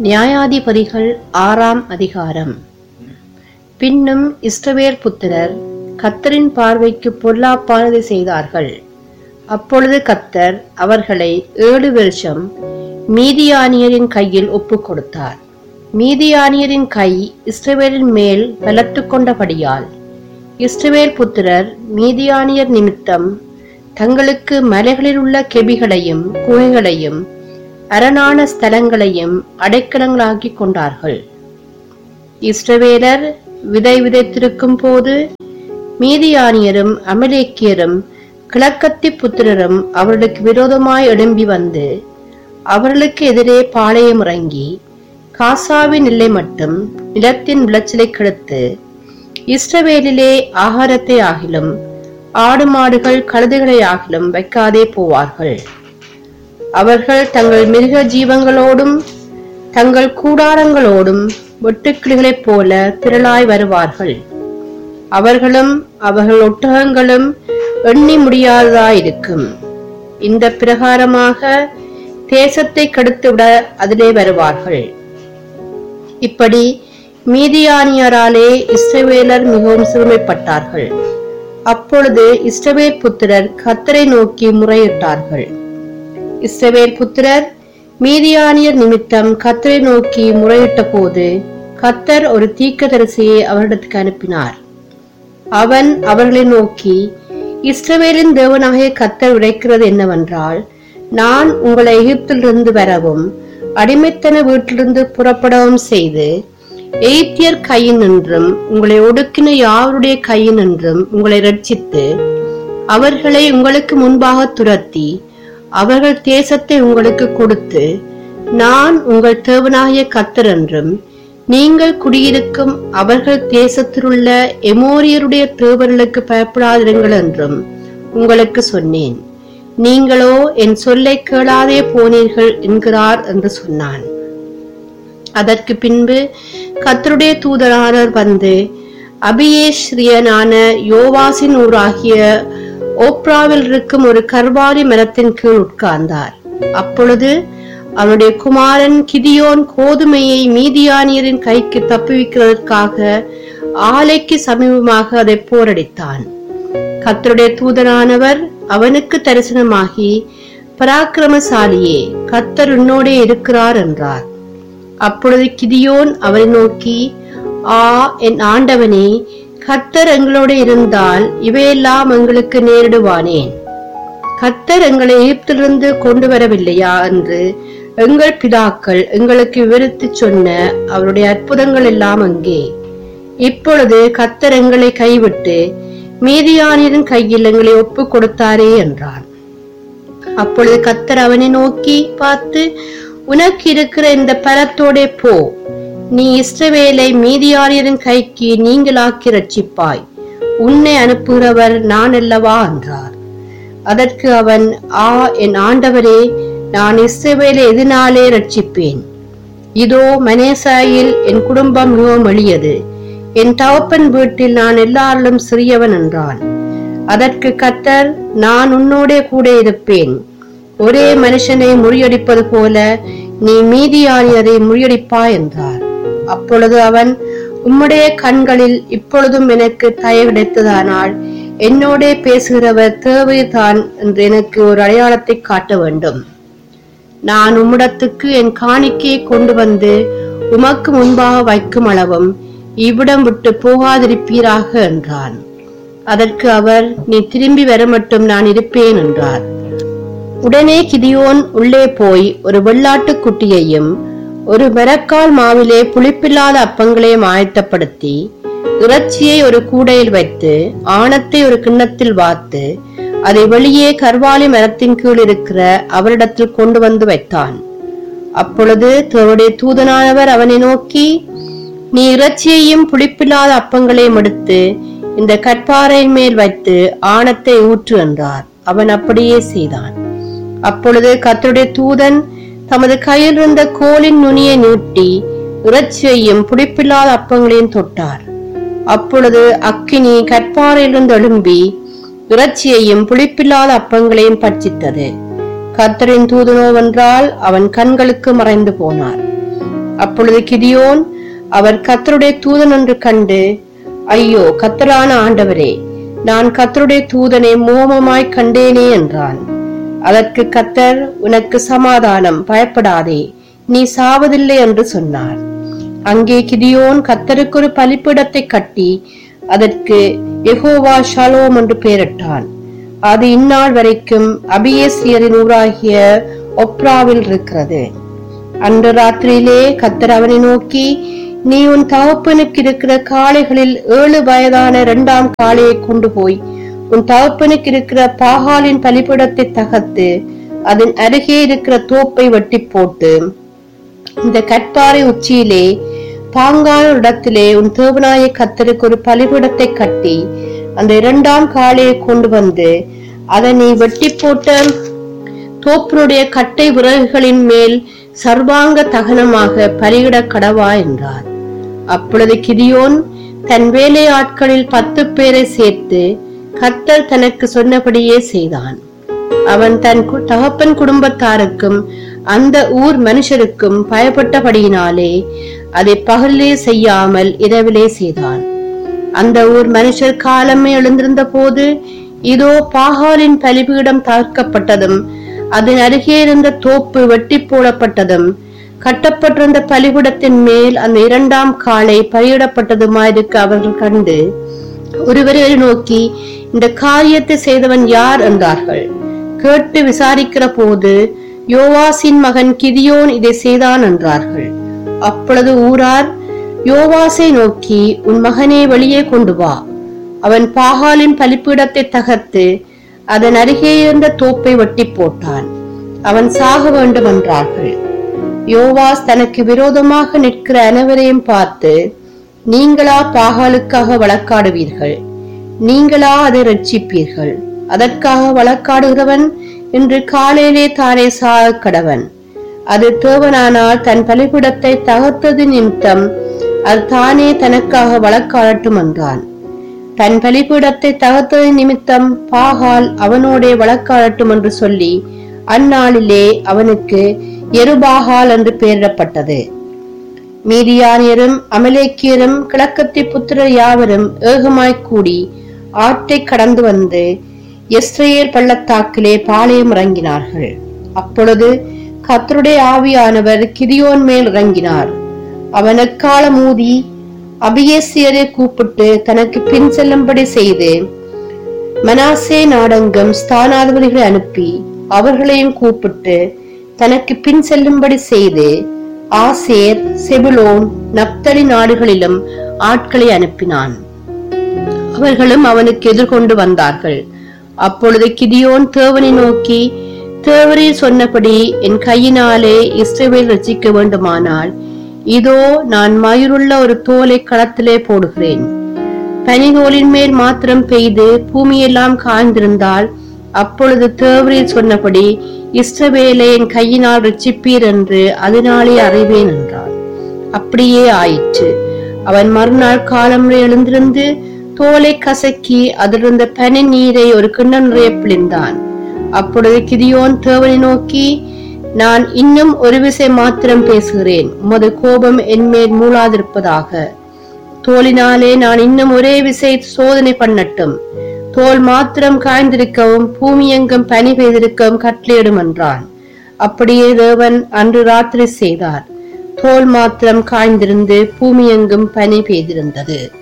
நியாயாதிபதிகள் 6ஆம் அதிகாரம். பின்னும் இஸ்ரவேல் புத்திரர் கர்த்தரின் பார்வைக்கு பொல்லாப்பானதை செய்தார்கள். அப்பொழுது கர்த்தர் அவர்களை 7 வருஷம் மீதியானியரின் கையில் ஒப்புக் கொடுத்தார். மீதியானியரின் கை இஸ்ரவேலின் மேல் பலத்து கொண்டபடியால் இஸ்ரவேல் புத்திரர் மீதியானியர் நிமித்தம் தங்களுக்கு மலைகளில் உள்ள கெபிகளையும் குகைகளையும் அரணான ஸ்தலங்களையும் அடைக்கலங்களாக்கி கொண்டார்கள். இஸ்ரவேலர் விதை விதைத்திருக்கும் போது மீதியானியரும் அமலேக்கியரும் கிழக்கத்தி புத்திரரும் அவர்களுக்கு விரோதமாய் எழும்பி வந்து அவர்களுக்கு எதிரே பாளையம் இறங்கி காசாவின் எல்லை மட்டும் நிலத்தின் விளைச்சலை கெடுத்து இஸ்ரவேலிலே ஆகாரத்தை ஆகிலும் ஆடு மாடுகள் கழுதைகளை ஆகிலும் வைக்காதே போவார்கள். அவர்கள் தங்கள் மிருக ஜீவங்களோடும் தங்கள் கூடாரங்களோடும் வெட்டுக்கிளிகளைப் போல திரளாய் வருவார்கள். அவர்களும் அவர்கள் ஒட்டகங்களும் எண்ணி முடியாததாயிருக்கும். இந்த பிரகாரமாக தேசத்தை கெடுத்துவிட அதிலே வருவார்கள். இப்படி மீதியானியராலே இஸ்ரவேலர் மிகவும் சிறுமைப்பட்டார்கள். அப்பொழுது இஸ்ரவேல் புத்திரர் கர்த்தரை நோக்கி முறையிட்டார்கள். இஸ்ரவேல் புத்திரர் மீதியானியர் நிமித்தம் கர்த்தரை நோக்கி முறையிட்ட போது கர்த்தர் ஒரு தீர்க்கதரிசியை அவரிடத்துக்கு அனுப்பினார். அவன் அவர்களை நோக்கி, இஸ்ரவேலின் தேவனாகிய கர்த்தர் உரைக்கிறது என்னவென்றால், நான் உங்களை எகிப்திலிருந்து வரவும் அடிமைத்தன வீட்டிலிருந்து புறப்படவும் செய்து எகிப்தியர் கையினின்றும் உங்களை ஒடுக்கின யாவருடைய கையினின்றும் உங்களை ரட்சித்து அவர்களை உங்களுக்கு முன்பாக துரத்தி அவர்கள் தேசத்தை உங்களுக்கு கொடுத்து நான் உங்கள் தேவனாகிய கர்த்தர் என்றும் நீங்கள் குடியிருக்கும் அவர்கள் தேசத்திலுள்ள எமோரியருடைய தேவர்களுக்கு பயப்படாதிருங்கள் என்றும் உங்களுக்கு சொன்னேன். நீங்களோ என் சொல்லை கேளாதே போனீர்கள் என்கிறார் என்று சொன்னான். அதற்கு பின்பு கர்த்தருடைய தூதனானவர் வந்து அபியேஸ்ரியனான யோவாசின் ஊராகிய ஓப்ராவில் இருக்கும் ஒரு கர்வாரி மரத்தின் கீழ் உட்கார்ந்தார். அப்பொழுது அவனுடைய குமாரன் கிதியோன் கோதுமையை மீதியானியரின் கைக்கு தப்புவிக்கிறதற்காக ஆலைக்கு சமீபமாக அதை போரடித்தான். கர்த்தருடைய தூதனானவர் அவனுக்கு தரிசனமாகி, பராக்கிரமசாலியே, கர்த்தர் உன்னோடே இருக்கிறார் என்றார். அப்பொழுது கிதியோன் அவரை நோக்கி, என் ஆண்டவனே, கர்த்தர் எங்களோடு இருந்தால் இவையெல்லாம் எங்களுக்கு நேரிடுவானேன்? கர்த்தர் எங்களை எகிப்திலிருந்து கொண்டு வரவில்லையா என்று எங்கள் பிதாக்கள் எங்களுக்கு விவரித்து சொன்ன அவருடைய அற்புதங்கள் எல்லாம் அங்கே. இப்பொழுது கர்த்தர் எங்களை கைவிட்டு மீதியானியரின் கையில் எங்களை ஒப்பு கொடுத்தாரே என்றான். அப்பொழுது கர்த்தர் அவனை நோக்கி பார்த்து, உனக்கு இருக்கிற இந்த பலத்தோடே போ, நீ இஸ்ரவேலை மீதியானியரின் கைக்கு நீங்களாக்கி ரட்சிப்பாய், உன்னை அனுப்புகிறவர் நான் அல்லவா என்றார். அதற்கு அவன், என் ஆண்டவரே, நான் இஸ்ரவேலை எதனாலே ரட்சிப்பேன்? இதோ மனேசாயில் என் குடும்பம் மிகவும் எளியது, என் தகப்பன் வீட்டில் நான் எல்லாரிலும் சிறியவன் என்றான். அதற்கு கர்த்தர், நான் உன்னோடே கூட இருப்பேன், ஒரே மனுஷனை முறியடிப்பது போல நீ மீதியானியரை முறியடிப்பாய் என்றார். அப்பொழுது அவன், உம்முடைய கண்களில் இப்பொழுதும் எனக்கு தயவு கிடைத்ததானால் என்னோடே பேசுகிறவர் தேவைதான் என்று எனக்கு ஒரு அடையாளத்தை காட்ட வேண்டும். நான் உம்மிடத்துக்கு என் காணிக்கையை கொண்டு வந்து உமக்கு முன்பாக வைக்கும் அளவும் இவ்விடம் விட்டு போகாதிருப்பீராக என்றான். அதற்கு அவர், நீ திரும்பி வர மட்டும் நான் இருப்பேன் என்றார். உடனே கிதியோன் உள்ளே போய் ஒரு வெள்ளாட்டு குட்டியையும் ஒரு மரக்கால் மாவிலே புளிப்பில்லாத அப்பங்களையும் ஆயத்தப்படுத்தி இறைச்சியை ஒரு கூடையில் வைத்து ஆணத்தை ஒரு கிண்ணத்தில் வார்த்து அதை வெளியே கர்வாலி மரத்தின் கீழ் இருக்கிற அவரிடத்தில் கொண்டு வந்து வைத்தான். அப்பொழுது தன்னுடைய தூதனானவர் அவனை நோக்கி, நீ இறைச்சியையும் புளிப்பில்லாத அப்பங்களையும் எடுத்து இந்த கற்பாறையின் மேல் வைத்து ஆணத்தை ஊற்று என்றார். அவன் அப்படியே செய்தான். அப்பொழுது கர்த்தருடைய தூதன் தமது கையில் இருந்த கோலின் நுனியை நீட்டி இறைச்சியையும் புளிப்பில்லாத அப்பங்களையும் தொட்டார். அப்பொழுது அக்கினி கற்பாறையிலிருந்து எழும்பி இறைச்சியையும் புளிப்பில்லாத அப்பங்களையும் பட்சித்தது. கர்த்தரின் தூதனோவென்றால் அவன் கண்களுக்கு மறைந்து போனார். அப்பொழுது கிதியோன் அவர் கர்த்தருடைய தூதன் என்று கண்டு, ஐயோ கர்த்தரான ஆண்டவரே, நான் கர்த்தருடைய தூதனை மோகமாய் கண்டேனே என்றான். அதற்கு கர்த்தர், உனக்கு சமாதானம், பயப்படாதே, நீ சாவதில்லை என்று சொன்னார். அங்கே கிதியோன் கர்த்தருக்கு ஒரு பலிபீடத்தை கட்டி அதற்கு யெகோவா ஷாலோம் என்று பெயரிட்டான். அது இந்நாள் வரைக்கும் அபியேசியரின் ஊராகிய ஒப்ராவில் இருக்கிறது. அன்று ராத்திரியிலே கர்த்தர் அவனை நோக்கி, நீ உன் தகப்பனுக்கு இருக்கிற காளைகளில் 7 வயதான 2ஆம் காளையை கொண்டு போய் உன் தகப்பனுக்கு இருக்கிற பாகாலின் பலிபீடத்தை தகர்த்து அதன் அருகே இருக்கிற தோப்பை வெட்டி போட்டு இந்த கற்பாறை உச்சியிலே பாங்கான இடத்திலே உன் தேவனாய கர்த்தருக்கு ஒரு பலிபீடத்தை கட்டி அந்த 2ஆம் காளையை கொண்டு வந்து அதை நீ வெட்டி போட்ட தோப்பினுடைய கட்டை விறகுகளின் மேல் சர்வாங்க தகனமாக பலியிட கடவா என்றார். அப்பொழுது கிதியோன் தன் வேலை ஆட்களில் 10 பேரை சேர்த்து கர்த்தர் தனக்கு சொன்னபடியே செய்தான். அவன் தன் தகப்பன் குடும்பத்தாருக்கும் அந்த ஊர் மனுஷருக்கும் பயப்பட்டபடியினாலே அதை பகலிலே செய்யாமல் இரவிலே செய்தான். அந்த ஊர் மனுஷர் காலமே எழுந்திருந்த போது இதோ பாகாலின் பலிபீடம் தகர்க்கப்பட்டதும் அதன் அருகே இருந்த தோப்பு வெட்டி போடப்பட்டதும் கட்டப்பட்டிருந்த பலிபீடத்தின் மேல் அந்த 2ஆம் காளை பலியிடப்பட்டதுமாயிருக்க அவர்கள் கண்டு ஒருவரை நோக்கி, இந்த காரியத்தை செய்தவன் யார் என்றார்கள். கேட்டு விசாரிக்கிற போது யோவாசின் மகன் கிதியோன் இதை செய்தான் என்றார்கள். அப்பொழுது ஊரார் யோவாசை நோக்கி, உன் மகனை வெளியே கொண்டு வா, அவன் பாகாலின் பலிபீடத்தை தகர்த்து அதன் அருகே இருந்த தோப்பை வெட்டி போட்டான், அவன் சாக வேண்டும் என்றார்கள். யோவாஸ் தனக்கு விரோதமாக நிற்கிற அனைவரையும் பார்த்து, நீங்களா பாகாலுக்காக வழக்காடுவீர்கள்? நீங்களா அதை ரட்சிப்பீர்கள்? அதற்காக வழக்காடுகிறவன் இன்று காலையிலே தானே சாக கடவன். அது தேவனானால் தன் பலிபீடத்தை தகர்த்தது நிமித்தம் அது தானே தனக்காக வழக்காடட்டும் என்றான். தன் பலிபீடத்தை தகர்த்தது நிமித்தம் பாகால் அவனோடே வழக்காடட்டும் என்று சொல்லி அந்நாளிலே அவனுக்கு யெருபாகால் என்று பெயரிடப்பட்டது. மீதியானியரும் அமலேக்கியரும் கிழக்கத்தி புத்திரர் யாவரும் ஏகமாய் கூடி ஆற்றை கடந்து வந்து எஸ்ரேல் பள்ளத்தாக்கிலே பாளையம் இறங்கினார்கள். அப்பொழுது கர்த்தருடைய ஆவியானவர் கிதியோன் மேல் இறங்கினார். அவன் எக்காலம் ஊதி அபியேசியரை கூப்பிட்டு தனக்கு பின் செல்லும்படி செய்து மனாசே நாடெங்கும் ஸ்தானாதிபதிகளை அனுப்பி அவர்களையும் கூப்பிட்டு தனக்கு பின் செல்லும்படி செய்து ஆசேர், செபுலோன், நப்தலி நாடுகளிலும் ஆட்களை அனுப்பினான். அவர்களும் அவனுக்கு எதிர்கொண்டு வந்தார்கள். அப்பொழுது கிதியோன் தேவனை நோக்கி, தேவரீர் சொன்னபடி என் கையினாலே இஸ்ரவேல் ரட்சிக்க வேண்டுமானால் இதோ நான் மயிருள்ள ஒரு தோலை களத்திலே போடுகிறேன். பனிதோலின் மேல் மாத்திரம் பெய்து பூமியெல்லாம் காய்ந்திருந்தால் அப்பொழுது தேவரீர் சொன்னபடி இஸ்ரவேலை என் கையினால் ரட்சிப்பீர் என்று அதனாலே அறிவேன் என்றான். அப்படியே ஆயிற்று. அவன் மறுநாள் காலம்பரை எழுந்திருந்து தோலை கசக்கி அதிலிருந்த பனி நீரை ஒரு கிண்ணம் நிறைய பிழிந்தான். அப்பொழுது கிதியோன் தேவனை நோக்கி, நான் இன்னும் ஒரு விசை மாத்திரம் பேசுகிறேன், உமது கோபம் என்மேல் மூளாதிருப்பதாக. தோலினாலே நான் இன்னும் ஒரே விசை சோதனை பண்ணட்டும், தோல் மாத்திரம் காய்ந்திருக்கவும் பூமி எங்கும் பனி பெய்திருக்கவும் கட்டளையிடும் என்றான். அப்படியே தேவன் அன்று ராத்திரி செய்தார். தோல் மாத்திரம் காய்ந்திருந்து பூமி எங்கும் பனி பெய்திருந்தது.